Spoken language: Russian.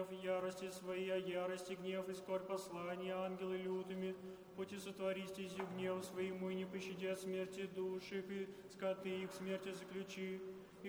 гнев ярости своей, а ярости гнев и скорбь послания ангелы лютыми, пути сотвористись и гнев своему, и не пощади от смерти души, и скоты их смерти заключи, и